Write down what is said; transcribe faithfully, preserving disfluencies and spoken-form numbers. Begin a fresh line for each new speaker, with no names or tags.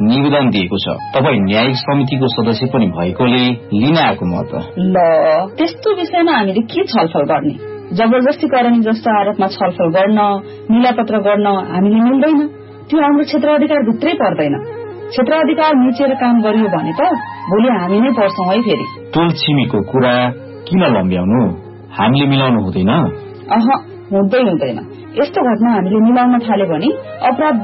निवेदन दिएको छ। तपाई न्यायिक समितिको सदस्य पनि भएकोले लिन आएको म त।
ल त्यस्तो विषयमा हामीले के छलफल गर्ने? जबरजस्तीकरण जस्तो आरोपमा छलफल गर्न, मिलापत्र गर्न हामीले मिल्दैन। त्यो हाम्रो क्षेत्र अधिकार भित्रै पर्दैन। क्षेत्र अधिकार मिचेर काम गरियो भने त भोलि हामी नै पर्छौं है फेरि।
टोल छिमेको कुरा किन लम्ब्याउनु? हामीले मिलाउनु हुँदैन?
अह हुँदै हुँदैन। यस्तो घटना हामीले मिलाउन थाल्यो भने अपराध